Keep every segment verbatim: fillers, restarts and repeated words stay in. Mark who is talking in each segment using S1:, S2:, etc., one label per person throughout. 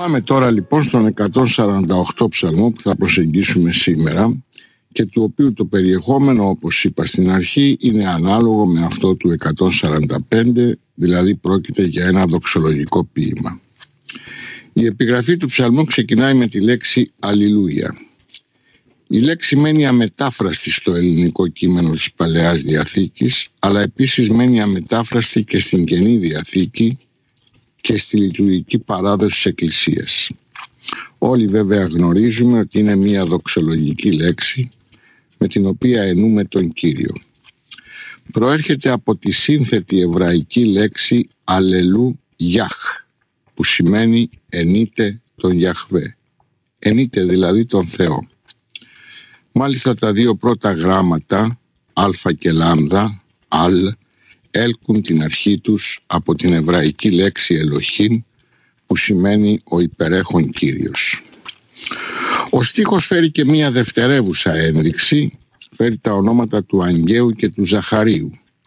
S1: Πάμε τώρα λοιπόν στον εκατόν σαράντα οκτώ ψαλμό που θα προσεγγίσουμε σήμερα και του οποίου το περιεχόμενο, όπως είπα στην αρχή, είναι ανάλογο με αυτό του εκατόν σαράντα πέντε, δηλαδή πρόκειται για ένα δοξολογικό ποίημα. Η επιγραφή του ψαλμού ξεκινάει με τη λέξη Αλληλούια. Η λέξη μένει αμετάφραστη στο ελληνικό κείμενο της Παλαιάς Διαθήκης, αλλά επίσης μένει αμετάφραστη και στην Καινή Διαθήκη και στη λειτουργική παράδοση της Εκκλησίας. Όλοι βέβαια γνωρίζουμε ότι είναι μια δοξολογική λέξη με την οποία εννοούμε τον Κύριο. Προέρχεται από τη σύνθετη εβραϊκή λέξη Αλλελού Γιάχ, που σημαίνει ενείται τον Γιαχβέ, ενείται δηλαδή τον Θεό. Μάλιστα τα δύο πρώτα γράμματα, α και λάμδα, αλ, έλκουν την αρχή τους από την εβραϊκή λέξη Ελοχήν, που σημαίνει ο υπερέχον Κύριος. Ο στίχος φέρει και μία δευτερεύουσα ένδειξη, φέρει τα ονόματα του Αγγαίου και του Ζαχαρίου.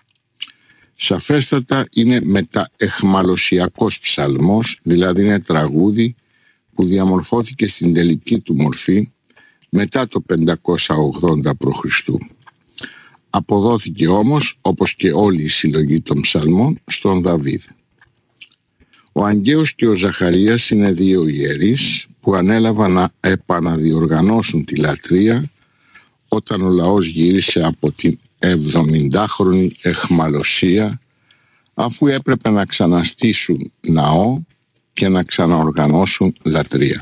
S1: Σαφέστατα είναι μεταεχμαλωσιακός ψαλμός, δηλαδή είναι τραγούδι που διαμορφώθηκε στην τελική του μορφή μετά το πεντακόσια ογδόντα π.Χ. Αποδόθηκε όμως, όπως και όλη η συλλογή των ψαλμών, στον Δαβίδ. Ο Αγγαίος και ο Ζαχαρίας είναι δύο ιερείς που ανέλαβαν να επαναδιοργανώσουν τη λατρεία όταν ο λαός γύρισε από την εβδομηντάχρονη εχμαλωσία, αφού έπρεπε να ξαναστήσουν ναό και να ξαναοργανώσουν λατρεία.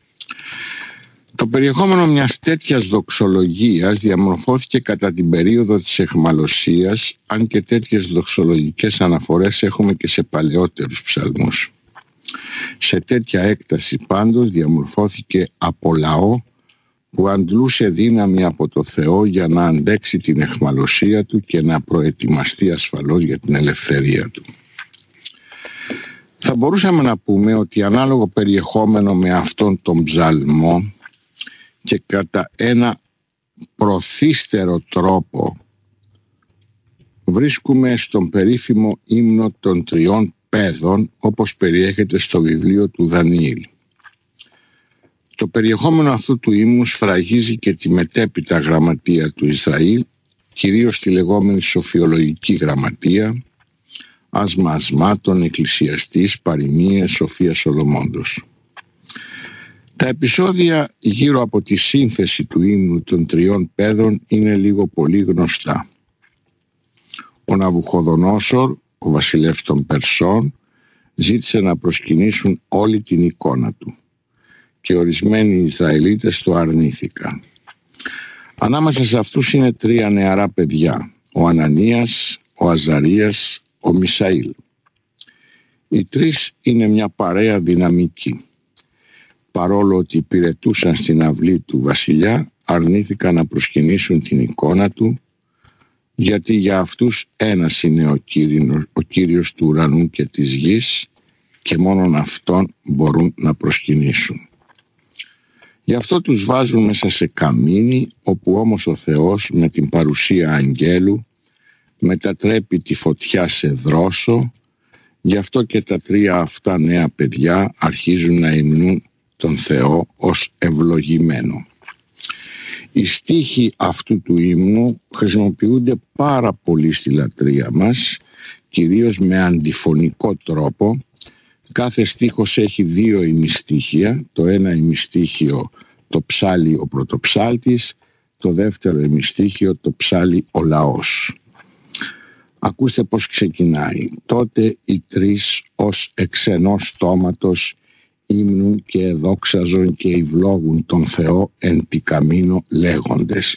S1: Το περιεχόμενο μιας τέτοιας δοξολογίας διαμορφώθηκε κατά την περίοδο της εχμαλωσίας, αν και τέτοιες δοξολογικές αναφορές έχουμε και σε παλαιότερους ψαλμούς. Σε τέτοια έκταση πάντως διαμορφώθηκε από λαό που αντλούσε δύναμη από το Θεό για να αντέξει την εχμαλωσία του και να προετοιμαστεί ασφαλώς για την ελευθερία του. Θα μπορούσαμε να πούμε ότι ανάλογο περιεχόμενο με αυτόν τον ψαλμό και κατά ένα προθύστερο τρόπο βρίσκουμε στον περίφημο ύμνο των τριών παιδών, όπως περιέχεται στο βιβλίο του Δανιήλ. Το περιεχόμενο αυτού του ύμνου σφραγίζει και τη μετέπειτα γραμματεία του Ισραήλ, κυρίως τη λεγόμενη σοφιολογική γραμματεία, άσμα ασμάτων, εκκλησιαστής, παροιμίες, σοφία Σολομώντος. Τα επεισόδια γύρω από τη σύνθεση του ύμνου των τριών παιδών είναι λίγο πολύ γνωστά. Ο Ναβουχοδονόσορ, ο βασιλεύς των Περσών, ζήτησε να προσκυνήσουν όλη την εικόνα του και ορισμένοι Ισραηλίτες το αρνήθηκαν. Ανάμεσα σε αυτούς είναι τρία νεαρά παιδιά, ο Ανανίας, ο Αζαρίας, ο Μισαήλ. Οι τρεις είναι μια παρέα δυναμική. Παρόλο ότι υπηρετούσαν στην αυλή του βασιλιά, αρνήθηκαν να προσκυνήσουν την εικόνα του, γιατί για αυτούς ένας είναι ο, κύριος, ο Κύριος του ουρανού και της γης και μόνον αυτόν μπορούν να προσκυνήσουν. Γι' αυτό τους βάζουν μέσα σε καμίνι, όπου όμως ο Θεός με την παρουσία αγγέλου μετατρέπει τη φωτιά σε δρόσο. Γι' αυτό και τα τρία αυτά νέα παιδιά αρχίζουν να υμνούν τον Θεό ως ευλογημένο. Οι στίχοι αυτού του ύμνου χρησιμοποιούνται πάρα πολύ στη λατρεία μας, κυρίως με αντιφωνικό τρόπο. Κάθε στίχος έχει δύο ημιστίχια, το ένα ημιστίχιο το ψάλλει ο πρωτοψάλτης, το δεύτερο ημιστίχιο το ψάλλει ο λαός. Ακούστε πως ξεκινάει. Τότε οι τρεις ως εξ ενός στόματος ύμνουν και εδόξαζον και ευλόγουν τον Θεό εν τη καμίνο λέγοντες.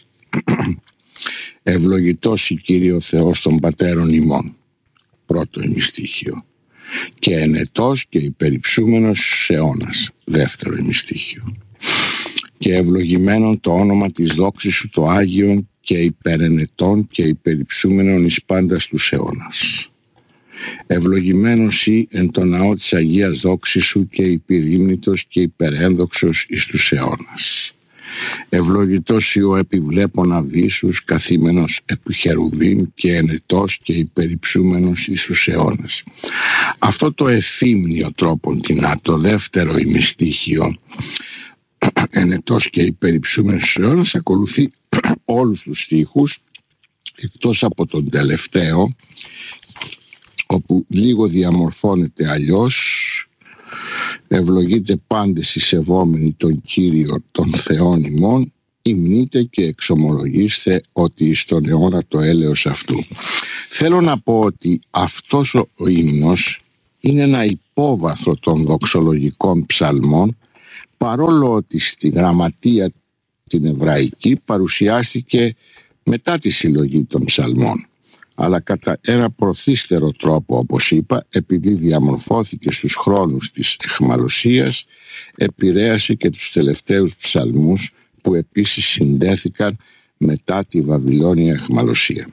S1: Ευλογητός η Κύριο Θεός των πατέρων ημών. Πρώτο ημιστίχιο. Και ενετός και υπερυψούμενος στους αιώνας. Δεύτερο ημιστίχιο. Και ευλογημένον το όνομα της δόξης σου το Άγιον και υπερενετών και υπερυψούμενον εις πάντα στους αιώνας. Ευλογημένος ή εν το ναό της Αγίας δόξης σου και υπερήμνητος και υπερένδοξος εις τους αιώνας. Ευλογητός Υιό επιβλέπων αβύσσους, καθήμενος επί χερουβίμ και ενετός και υπερυψούμενος εις τους αιώνας. Αυτό το εφήμνιο τρόπον κοινά, το δεύτερο ημιστίχιο, ενετός και υπερυψούμενος εις τους αιώνας, ακολουθεί όλους τους στίχους, εκτός από τον τελευταίο, όπου λίγο διαμορφώνεται αλλιώς. Ευλογείτε πάντες οι σεβόμενοι τον Κύριο των Θεών ημών, υμνείτε και εξομολογήστε ότι εις τον αιώνα το έλεος αυτού. Θέλω να πω ότι αυτός ο ύμνος είναι ένα υπόβαθρο των δοξολογικών ψαλμών, παρόλο ότι στη γραμματεία την εβραϊκή παρουσιάστηκε μετά τη συλλογή των ψαλμών, αλλά κατά ένα προθύστερο τρόπο, όπως είπα, επειδή διαμορφώθηκε στους χρόνους της αιχμαλωσίας, επηρέασε και τους τελευταίους ψαλμούς που επίσης συντέθηκαν μετά τη Βαβυλώνια αιχμαλωσία.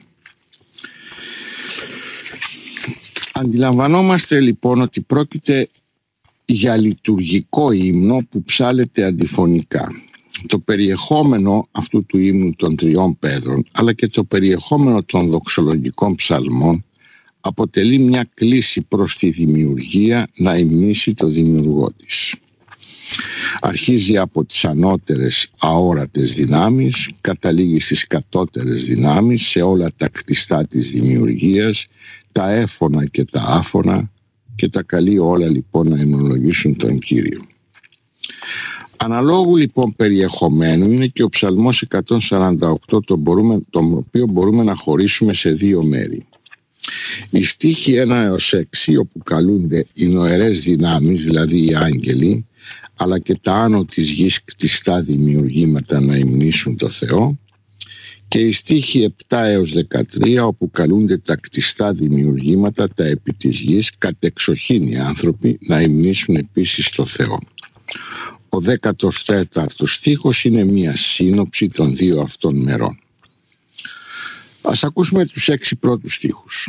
S1: Αντιλαμβανόμαστε λοιπόν ότι πρόκειται για λειτουργικό ύμνο που ψάλεται αντιφωνικά. Το περιεχόμενο αυτού του ύμνου των τριών Πέδρων, αλλά και το περιεχόμενο των δοξολογικών ψαλμών, αποτελεί μια κλίση προς τη δημιουργία να υμνήσει το δημιουργό της. Αρχίζει από τις ανώτερες αόρατες δυνάμεις, καταλήγει στις κατώτερες δυνάμεις, σε όλα τα κτιστά της δημιουργίας, τα έφωνα και τα άφωνα, και τα καλεί όλα λοιπόν να υμνολογήσουν τον Κύριο. Αναλόγου λοιπόν περιεχομένου είναι και ο ψαλμός εκατόν σαράντα οκτώ, τον, μπορούμε, τον οποίο μπορούμε να χωρίσουμε σε δύο μέρη. Οι στίχοι ένα έως έξι, όπου καλούνται οι νοερές δυνάμεις, δηλαδή οι άγγελοι, αλλά και τα άνω της γης κτιστά δημιουργήματα να υμνήσουν το Θεό, και οι στίχοι επτά έως δεκατρία, όπου καλούνται τα κτιστά δημιουργήματα, τα επί της γης, κατεξοχήν οι άνθρωποι να υμνήσουν επίσης το Θεό. Ο δέκατος τέταρτος στίχος είναι μία σύνοψη των δύο αυτών μερών. Ας ακούσουμε τους έξι πρώτους στίχους.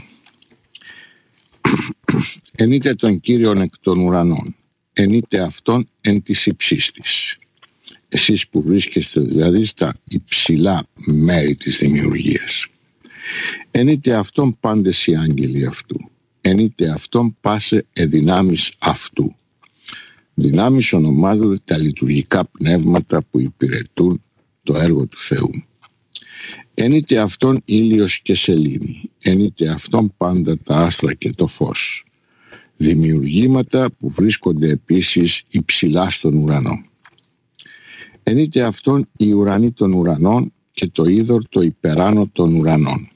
S1: Ενείτε τον Κύριον εκ των ουρανών, ενείτε αυτόν εν της υψής της. Εσείς που βρίσκεστε δηλαδή στα υψηλά μέρη της δημιουργίας. Ενείτε αυτόν πάντες οι άγγελοι αυτού. Ενείτε αυτόν πάσε εδυνάμεις αυτού. Δυνάμεις ονομάζονται τα λειτουργικά πνεύματα που υπηρετούν το έργο του Θεού. Ενείτε αυτόν ήλιος και σελήνη. Ενείτε αυτόν πάντα τα άστρα και το φως. Δημιουργήματα που βρίσκονται επίσης υψηλά στον ουρανό. Ενείτε αυτόν οι ουρανοί των ουρανών και το είδωρ το υπεράνω των ουρανών.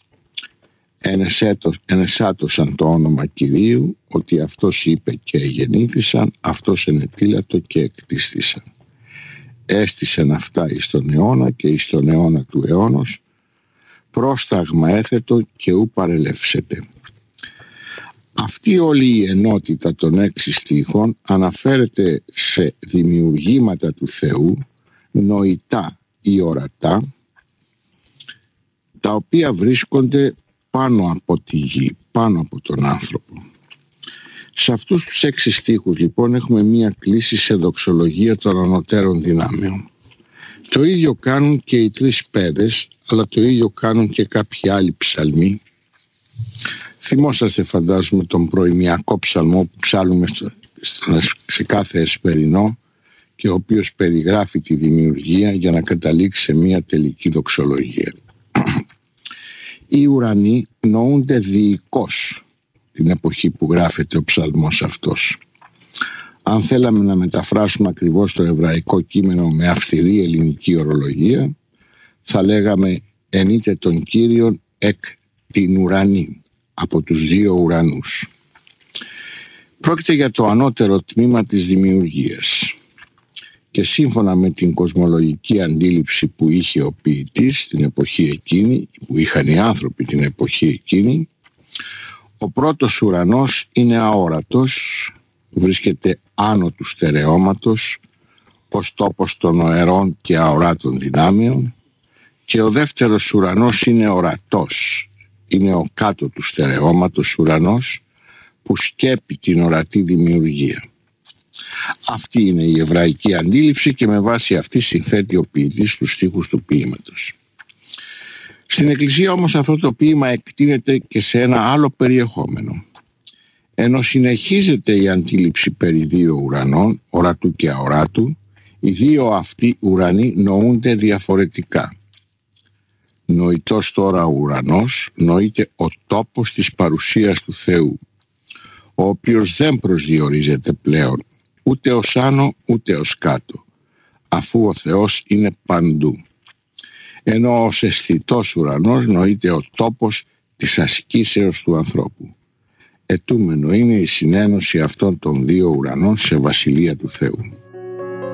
S1: Ενεσάτωσαν το όνομα Κυρίου, ότι αυτός είπε και γεννήθησαν, αυτός ενετήλατο και εκτίστησαν. Έστησεν αυτά εις τον αιώνα και εις τον αιώνα του αιώνος, πρόσταγμα έθετο και ου παρελεύσετε. Αυτή όλη η ενότητα των έξι στίχων αναφέρεται σε δημιουργήματα του Θεού, νοητά ή ορατά, τα οποία βρίσκονται πάνω από τη γη, πάνω από τον άνθρωπο. Σε αυτούς τους έξι στίχους λοιπόν έχουμε μία κλίση σε δοξολογία των ανωτέρων δυνάμεων. Το ίδιο κάνουν και οι τρεις πέδες, αλλά το ίδιο κάνουν και κάποιοι άλλοι ψαλμοί. Θυμόσαστε φαντάζομαι τον προημιακό ψαλμό που ψάλουμε στο, σε κάθε εσπερινό και ο οποίος περιγράφει τη δημιουργία για να καταλήξει σε μία τελική δοξολογία. Οι ουρανοί νοούνται διοικώς την εποχή που γράφεται ο ψαλμός αυτός. Αν θέλαμε να μεταφράσουμε ακριβώς το εβραϊκό κείμενο με αυστηρή ελληνική ορολογία, θα λέγαμε ενείτε τον Κύριον εκ την ουρανή, από τους δύο ουρανούς. Πρόκειται για το ανώτερο τμήμα της δημιουργίας και σύμφωνα με την κοσμολογική αντίληψη που είχε ο ποιητής την εποχή εκείνη, που είχαν οι άνθρωποι την εποχή εκείνη, ο πρώτος ουρανός είναι αόρατος, βρίσκεται άνω του στερεώματος, ως τόπος των οερών και αοράτων δυνάμεων, και ο δεύτερος ουρανός είναι ορατός, είναι ο κάτω του στερεώματος ουρανός που σκέπει την ορατή δημιουργία. Αυτή είναι η εβραϊκή αντίληψη και με βάση αυτή συνθέτει ο ποιητής τους στίχους του ποίηματος. Στην Εκκλησία όμως αυτό το ποίημα εκτείνεται και σε ένα άλλο περιεχόμενο. Ενώ συνεχίζεται η αντίληψη περί δύο ουρανών, ορατού και αοράτου, οι δύο αυτοί ουρανοί νοούνται διαφορετικά. Νοητός τώρα ο ουρανός νοείται ο τόπος της παρουσίας του Θεού, ο οποίος δεν προσδιορίζεται πλέον ούτε ως άνω ούτε ως κάτω, αφού ο Θεός είναι παντού. Ενώ ως αισθητός ουρανός νοείται ο τόπος της ασκήσεως του ανθρώπου. Ετούμενο είναι η συνένωση αυτών των δύο ουρανών σε βασιλεία του Θεού.